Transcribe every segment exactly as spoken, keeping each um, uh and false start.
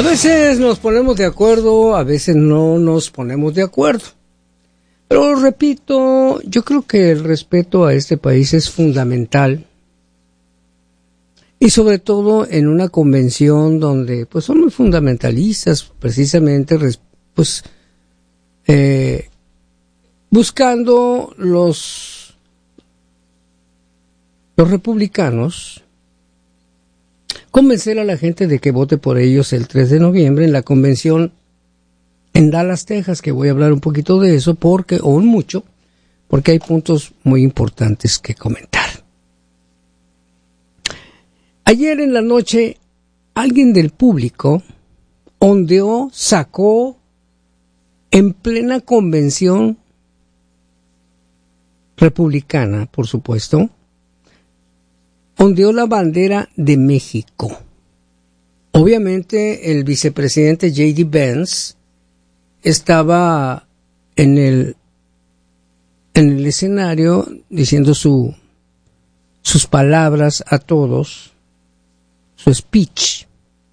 veces nos ponemos de acuerdo, a veces no nos ponemos de acuerdo. Pero repito, yo creo que el respeto a este país es fundamental. Y sobre todo en una convención donde pues son muy fundamentalistas, precisamente pues eh, buscando los, los republicanos convencer a la gente de que vote por ellos el tres de noviembre en la convención en Dallas, Texas, que voy a hablar un poquito de eso, porque, o un mucho, porque hay puntos muy importantes que comentar. Ayer en la noche, alguien del público ondeó, sacó, en plena convención republicana, por supuesto, ondeó la bandera de México. Obviamente, el vicepresidente J D Vance estaba en el en el escenario diciendo su sus palabras a todos, su speech,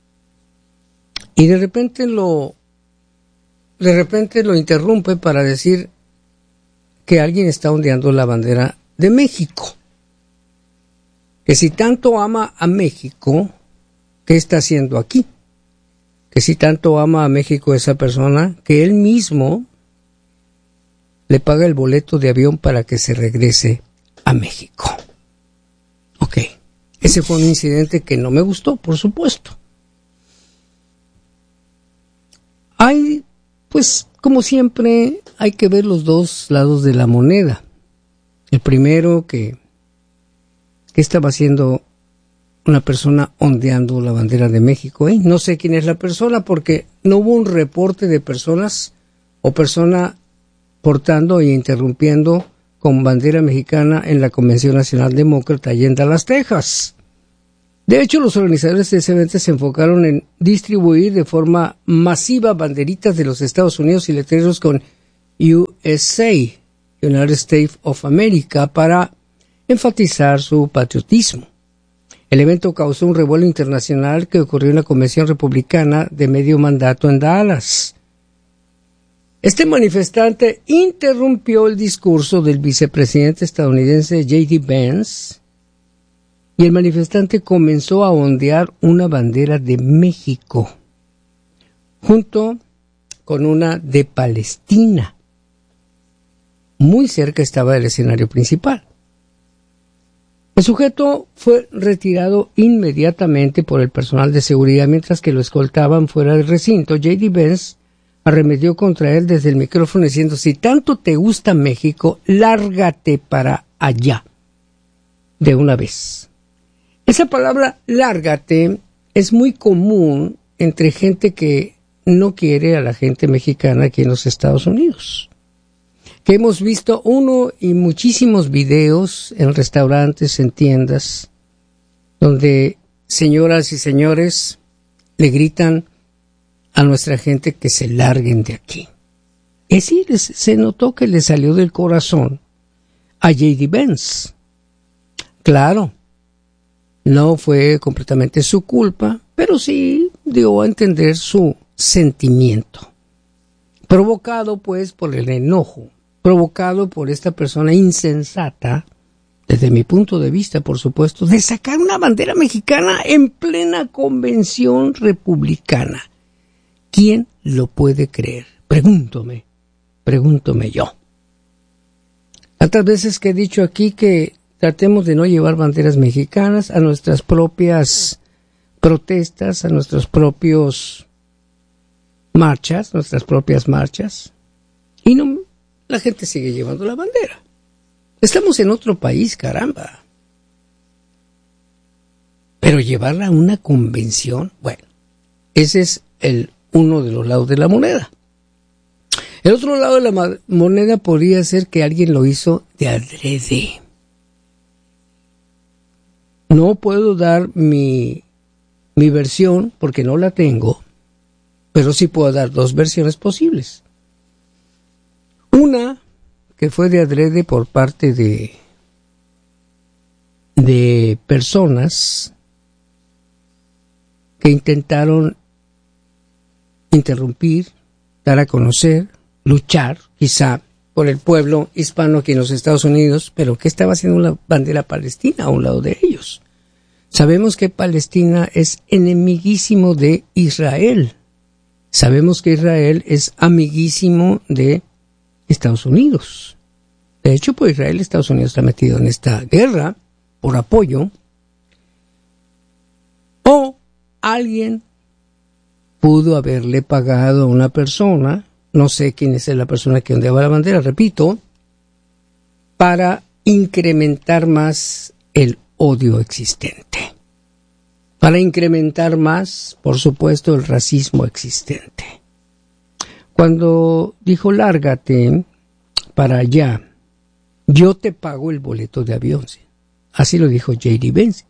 y de repente lo de repente lo interrumpe para decir que alguien está ondeando la bandera de México, que si tanto ama a México, ¿qué está haciendo aquí? Que si tanto ama a México esa persona, que él mismo le paga el boleto de avión para que se regrese a México. Ok, ese fue un incidente que no me gustó, por supuesto. Hay, pues, como siempre, hay que ver los dos lados de la moneda. El primero, que, que estaba haciendo una persona ondeando la bandera de México, ¿eh? No sé quién es la persona porque no hubo un reporte de personas o persona portando e interrumpiendo con bandera mexicana en la Convención Nacional Demócrata allá en Dallas, Texas. De hecho, los organizadores de ese evento se enfocaron en distribuir de forma masiva banderitas de los Estados Unidos y letreros con U S A, United States of America, para enfatizar su patriotismo. El evento causó un revuelo internacional que ocurrió en la Convención Republicana de medio mandato en Dallas. Este manifestante interrumpió el discurso del vicepresidente estadounidense J D Vance y el manifestante comenzó a ondear una bandera de México junto con una de Palestina. Muy cerca estaba el escenario principal. El sujeto fue retirado inmediatamente por el personal de seguridad mientras que lo escoltaban fuera del recinto. J D Vance arremetió contra él desde el micrófono diciendo: si tanto te gusta México, lárgate para allá de una vez. Esa palabra lárgate es muy común entre gente que no quiere a la gente mexicana aquí en los Estados Unidos. Que hemos visto uno y muchísimos videos en restaurantes, en tiendas, donde señoras y señores le gritan a nuestra gente que se larguen de aquí. Es decir, se notó que le salió del corazón a J D Vance. Claro, no fue completamente su culpa, pero sí dio a entender su sentimiento, provocado pues por el enojo, provocado por esta persona insensata, desde mi punto de vista, por supuesto, de sacar una bandera mexicana en plena convención republicana. ¿Quién lo puede creer? Pregúntome, pregúntome yo. Tantas veces que he dicho aquí que tratemos de no llevar banderas mexicanas a nuestras propias protestas, a nuestros propios marchas, nuestras propias marchas, y no, la gente sigue llevando la bandera. Estamos en otro país, caramba. Pero llevarla a una convención, bueno, ese es el uno de los lados de la moneda. El otro lado de la moneda podría ser que alguien lo hizo de adrede. No puedo dar mi, mi versión porque no la tengo, pero sí puedo dar dos versiones posibles. Una que fue de adrede por parte de, de personas que intentaron interrumpir, dar a conocer, luchar, quizá, por el pueblo hispano aquí en los Estados Unidos, pero ¿qué estaba haciendo la bandera palestina a un lado de ellos? Sabemos que Palestina es enemiguísimo de Israel. Sabemos que Israel es amiguísimo de Estados Unidos. De hecho, por Israel, Estados Unidos está metido en esta guerra por apoyo. O alguien pudo haberle pagado a una persona, no sé quién es la persona que ondeaba la bandera, repito, para incrementar más el odio existente. Para incrementar más, por supuesto, el racismo existente. Cuando dijo lárgate para allá, yo te pago el boleto de avión. ¿Sí? Así lo dijo J D. Vance.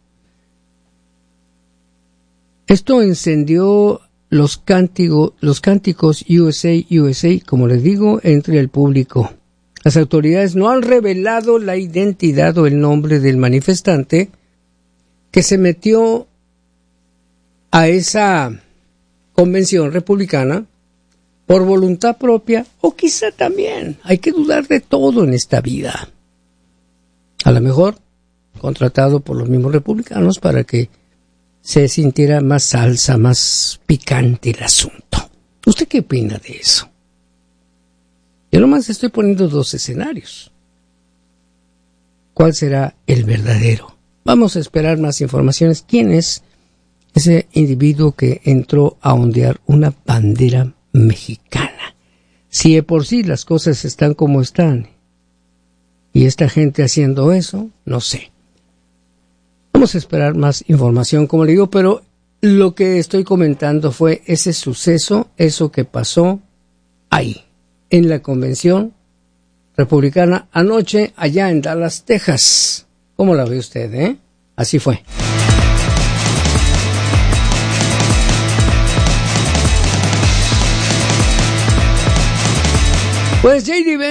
Esto encendió los, cántico, los cánticos U S A, U S A, como les digo, entre el público. Las autoridades no han revelado la identidad o el nombre del manifestante que se metió a esa convención republicana por voluntad propia o quizá también. Hay que dudar de todo en esta vida. A lo mejor contratado por los mismos republicanos para que se sintiera más salsa, más picante el asunto. ¿Usted qué opina de eso? Yo nomás estoy poniendo dos escenarios. ¿Cuál será el verdadero? Vamos a esperar más informaciones. ¿Quién es ese individuo que entró a ondear una bandera mexicana? Si de por sí las cosas están como están y esta gente haciendo eso, no sé. Vamos a esperar más información, como le digo, pero lo que estoy comentando fue ese suceso, eso que pasó ahí, en la convención republicana anoche, allá en Dallas, Texas. ¿Cómo la ve usted, eh? Así fue. Pues J D.